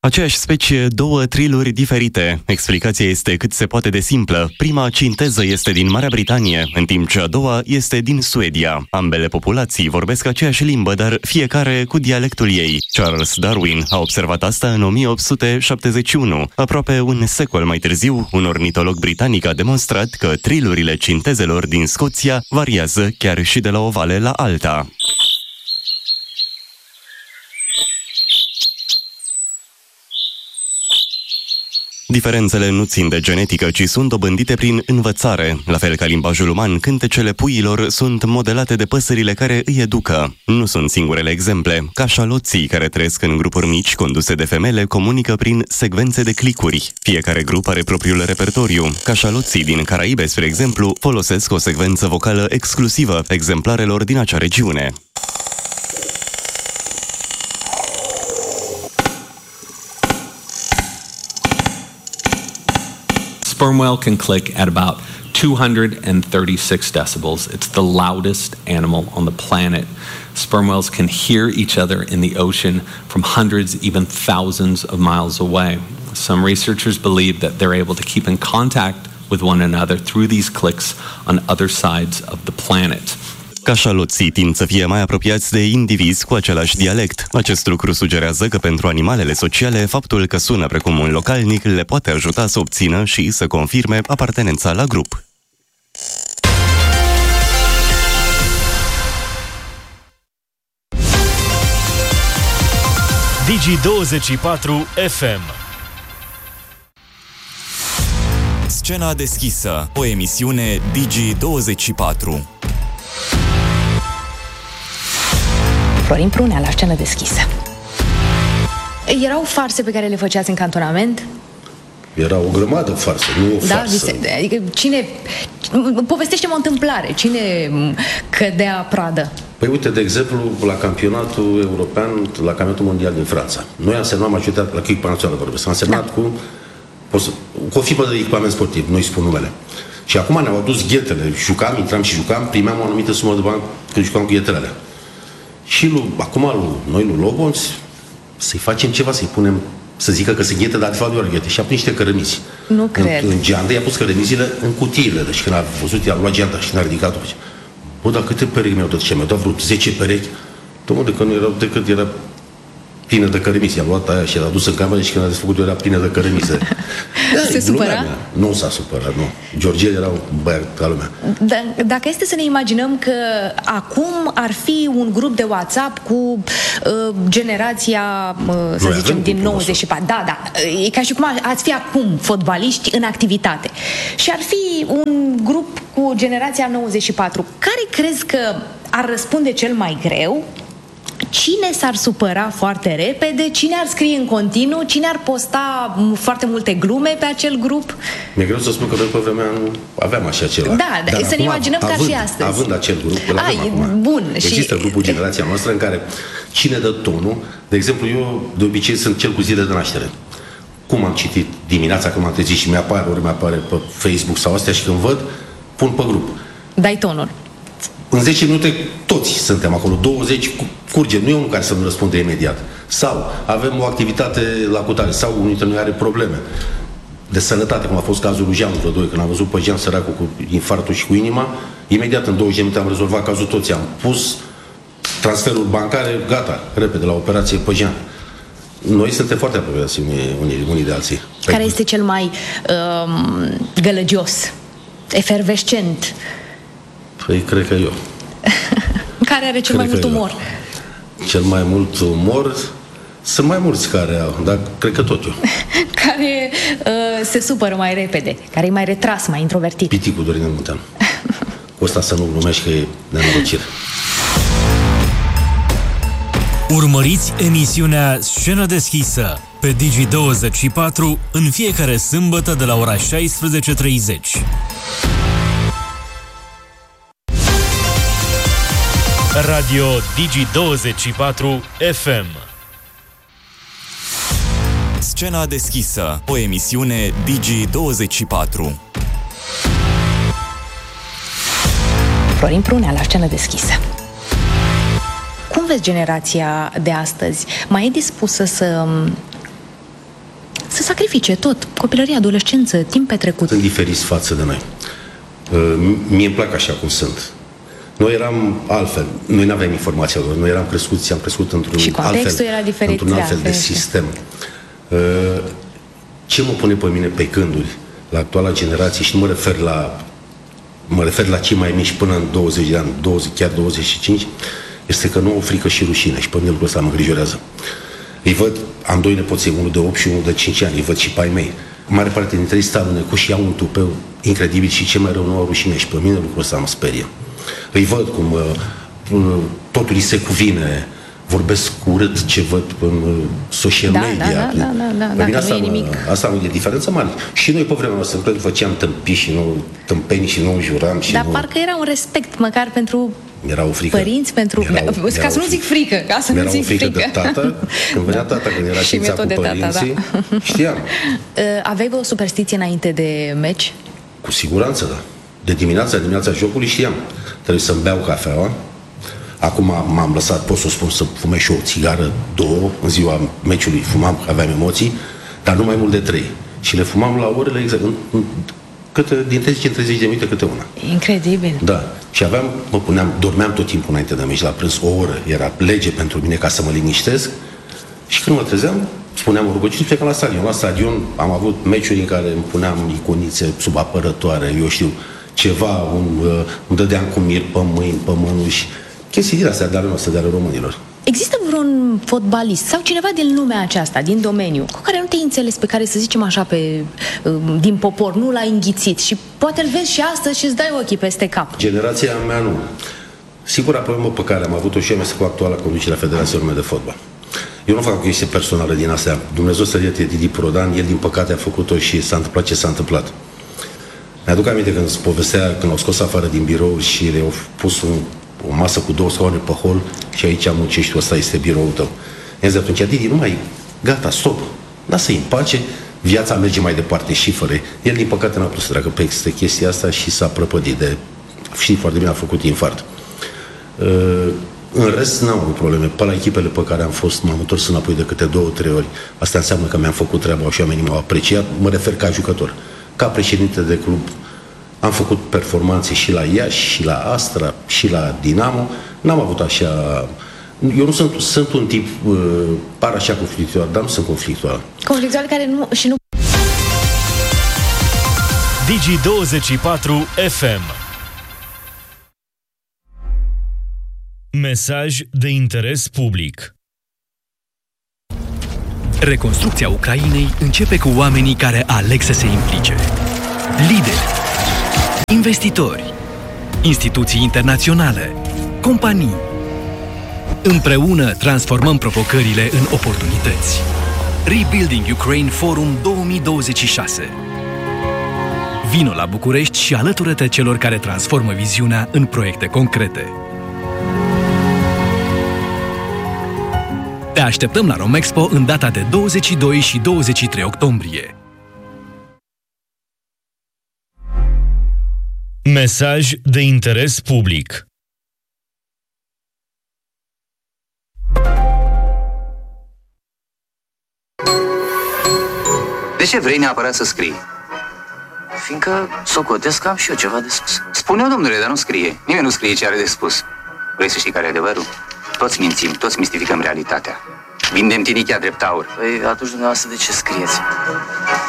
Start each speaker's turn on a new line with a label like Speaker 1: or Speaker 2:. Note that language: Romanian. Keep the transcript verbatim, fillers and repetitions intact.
Speaker 1: Aceeași specie, două triluri diferite. Explicația este cât se poate de simplă. Prima cinteză este din Marea Britanie, în timp ce a doua este din Suedia. Ambele populații vorbesc aceeași limbă, dar fiecare cu dialectul ei. Charles Darwin a observat asta în o mie opt sute șaptezeci și unu. Aproape un secol mai târziu, un ornitolog britanic a demonstrat că trilurile cintezelor din Scoția variază chiar și de la o vale la alta. Diferențele nu țin de genetică, ci sunt dobândite prin învățare. La fel ca limbajul uman, cântecele puiilor sunt modelate de păsările care îi educă. Nu sunt singurele exemple. Cașaloții, care trăiesc în grupuri mici conduse de femele, comunică prin secvențe de clicuri. Fiecare grup are propriul repertoriu. Cașaloții din Caraibe, spre exemplu, folosesc o secvență vocală exclusivă exemplarelor din acea regiune.
Speaker 2: Sperm whale can click at about two hundred thirty-six decibels. It's the loudest animal on the planet. Sperm whales can hear each other in the ocean from hundreds, even thousands of miles away. Some researchers believe that they're able to keep in contact with one another through these clicks on other sides of the planet.
Speaker 1: Cașaloții tind să fie mai apropiați de indivizi cu același dialect. Acest lucru sugerează că pentru animalele sociale, faptul că sună precum un localnic le poate ajuta să obțină și să confirme apartenența la grup.
Speaker 3: Digi douăzeci și patru F M.
Speaker 4: Scena deschisă, o emisiune Digi douăzeci și patru.
Speaker 5: Florin Prunea la Scenă deschisă. Erau farse pe care le făceați în cantonament?
Speaker 6: Era o grămadă farse, nu o
Speaker 5: da,
Speaker 6: farsă.
Speaker 5: Da, adică cine... Povestește-mă o întâmplare. Cine cădea pradă?
Speaker 6: Păi uite, de exemplu, la campionatul european, la campionatul mondial din Franța. Noi am semnat majoritatea, la echipă națională vorbesc, am semnat da. cu, cu o firmă de echipament sportiv, nu-i spun numele. Și acum ne-au adus ghetele, jucam, intram și jucam, primeam o anumită sumă de bani când jucam cu ghetele alea. Și lui, acum lui, noi lui Lobonț să-i facem ceva, să-i punem, să zică că se ghete, dar de fapt doar ghete. Și a pus niște cărămizi.
Speaker 5: Nu cred.
Speaker 6: În, în geantă i-a pus cărămizile în cutiile. Deci când a văzut, i-a luat geanta și n-a ridicat-o. Bă, dar câte perechi mi-au dat? Ce mi-au dat vreo zece perechi? Dom'le, că nu erau decât era plină de cărămizi. I-a luat aia și l-a dus în cameră și când a desfăcut era plină de cărămize. Da,
Speaker 5: se supăra?
Speaker 6: Nu s-a supărat, nu. George era un băiat ca lumea.
Speaker 5: D- dacă este să ne imaginăm că acum ar fi un grup de WhatsApp cu uh, generația, uh, să Noi zicem, din nouăzeci și patru. Da, da. E ca și cum ați fi acum fotbaliști în activitate. Și ar fi un grup cu generația nouăzeci și patru. Care crezi că ar răspunde cel mai greu? Cine s-ar supăra foarte repede? Cine ar scrie în continuu? Cine ar posta foarte multe glume pe acel grup?
Speaker 6: Mi-e greu să spun că noi pe vremea nu aveam așa ceva.
Speaker 5: Da, dar să ne imaginăm că ar fi astăzi.
Speaker 6: Având acel grup, îl avem
Speaker 5: Ai,
Speaker 6: acum.
Speaker 5: Bun.
Speaker 6: Există
Speaker 5: și...
Speaker 6: grupul generația noastră în care cine dă tonul, de exemplu, eu de obicei sunt cel cu zile de naștere. Cum am citit dimineața când m-am trezit și mi-apare, ori mi-apare pe Facebook sau astea și când văd, pun pe grup.
Speaker 5: Dai tonul.
Speaker 6: În zece minute toți suntem acolo, douăzeci curge, nu e unul care să nu răspunde imediat. Sau avem o activitate la cutare, sau unul dintre noi are probleme de sănătate, cum a fost cazul lui Jean Vlădoi, când am văzut pe Jean săracul cu infarctul și cu inima, imediat în douăzeci de minute am rezolvat cazul toți, am pus transferuri bancare, gata, repede la operație pe Jean. Noi suntem foarte apropiați unii, unii, unii de alții.
Speaker 5: Care este cel mai um, gălăgios, efervescent?
Speaker 6: Păi, cred că eu.
Speaker 5: Care are cel
Speaker 6: cred
Speaker 5: mai mult umor?
Speaker 6: Eu. Cel mai mult umor... Sunt mai mulți care au, dar cred că tot eu.
Speaker 5: Care uh, se supără mai repede, care e mai retras, mai introvertit.
Speaker 6: Piticul Dorin Munteanu. Cu ăsta să nu glumești că e nenorocire.
Speaker 3: Urmăriți emisiunea Scenă deschisă pe Digi douăzeci și patru în fiecare sâmbătă de la ora șaisprezece treizeci. Radio Digi douăzeci și patru F M.
Speaker 4: Scena deschisă, o emisiune Digi douăzeci și patru.
Speaker 5: Florin Prunea la Scenă deschisă. Cum vezi generația de astăzi? Mai e dispusă să sacrifice tot, copilărie, adolescență, timp petrecut.
Speaker 6: Sunt diferiți față de noi. Mie îmi plac așa cum sunt. Noi eram altfel, noi nu aveam informația lor, noi eram crescuți, am crescut într-un
Speaker 5: și contextul
Speaker 6: altfel,
Speaker 5: era diferit,
Speaker 6: într-un altfel
Speaker 5: de,
Speaker 6: de sistem. Ce mă pune pe mine pe gânduri la actuala generație, și nu mă refer la mă refer la cei mai mici până în douăzeci de ani, douăzeci, chiar douăzeci și cinci, este că nu au frică și rușine, și pe mine lucrul ăsta mă îngrijorează. Îi văd, am doi nepoții, unul de opt și unul de cinci ani, îi văd și pe ai mei. Mare parte dintre ei stau alunecuși și iau un tupeu incredibil și ce mai rău nu au rușine, și pe mine lucrul ăsta mă sperie. Îi văd cum uh, totul îi se cuvine, vorbesc urât ce văd în social
Speaker 5: da,
Speaker 6: media.
Speaker 5: Da, da, da, da, da,
Speaker 6: asta,
Speaker 5: nu e nimic.
Speaker 6: Asta nu e diferență mare. Și noi pe vremea noastră cred că făceam tâmpii și nu tâmpenii și nu înjuram. Și
Speaker 5: Dar
Speaker 6: nu...
Speaker 5: parcă era un respect măcar pentru
Speaker 6: era o frică.
Speaker 5: Părinți, pentru...
Speaker 6: Era o,
Speaker 5: ca să nu zic frică, ca să nu zic frică.
Speaker 6: Era o frică de tată, când venea tata, când era știința cu părinții, tata, da. Știam.
Speaker 5: Aveai o superstiție înainte de meci?
Speaker 6: Cu siguranță, da. De dimineața, dimineața jocului știam. Trebuie să-mi beau cafeaua. Acum m-am lăsat, pot să spun, să fumez și o țigară, două, în ziua meciului fumam, aveam emoții, dar nu mai mult de trei. Și le fumam la orele exact, în, în, câte, din treizeci în treizeci de minute câte una.
Speaker 5: Incredibil.
Speaker 6: Da. Și aveam, mă puneam, dormeam tot timpul înainte de meci, la prânz o oră, era lege pentru mine ca să mă liniștesc. Și când mă trezeam, spuneam o rugăciune și plecam la stadion. La stadion am avut meciuri în care îmi puneam iconițe sub apărătoare, eu știu, ceva, un, uh, îmi dădeam cu mir pe mâini, pe mânuși, chestii din astea de ale noastre, de ale românilor.
Speaker 5: Există vreun fotbalist sau cineva din lumea aceasta, din domeniu, cu care nu te-ai înțeles, pe care, să zicem așa, pe, din popor, nu l-ai înghițit și poate îl vezi și astăzi și îți dai ochii peste cap?
Speaker 6: Generația mea nu. Singura problemă pe care am avut-o și eu este cu actuala conducere a Federației Române de Fotbal. Eu nu fac o chestie personală din astea. Dumnezeu să ierte Didi Prodan, el din păcate a făcut-o și s-a întâmplat ce s-a întâmplat. Mi-aduc aminte când îți povestea, când au scos afară din birou și le-au pus un, o masă cu două scaune pe hol și aici muncești tu, ăsta este biroul tău. I-am zis atunci, Didi, nu mai, gata, stop, lasă-i în pace, viața merge mai departe și fără. El din păcate n-a putut să treacă pe chestia asta și s-a prăpădit de, știi foarte bine, a făcut infart. Uh, În rest, n-am avut probleme. Pe la echipele pe care am fost, m-am întors înapoi de câte două, trei ori. Asta înseamnă că mi-am făcut treaba și oamenii m-au apreciat. Mă refer ca jucător. Ca președinte de club am făcut performanțe și la Iași, și la Astra, și la Dinamo. N-am avut așa... Eu nu sunt, sunt un tip, uh, par așa conflictual, dar nu sunt conflictual.
Speaker 5: Conflictual care nu... și nu...
Speaker 3: Digi douăzeci și patru F M. Mesaj de interes public.
Speaker 7: Reconstrucția Ucrainei începe cu oamenii care aleg să se implice. Lideri, investitori, instituții internaționale, companii. Împreună transformăm provocările în oportunități. Rebuilding Ukraine Forum două mii douăzeci și șase. Vino la București și alătură-te celor care transformă viziunea în proiecte concrete. Te așteptăm la Romexpo în data de douăzeci și doi și douăzeci și trei octombrie.
Speaker 3: Mesaj de interes public.
Speaker 8: De ce vrei neapărat să scrii? Fiindcă socotesc că am și eu ceva de spus. Spune-o, domnule, dar nu scrie. Nimeni nu scrie ce are de spus. Vrei să știi care e adevărul? Toți mințim, toți mistificăm realitatea. Vindem tinichea drept aur. Păi atunci dumneavoastră de ce scrieți?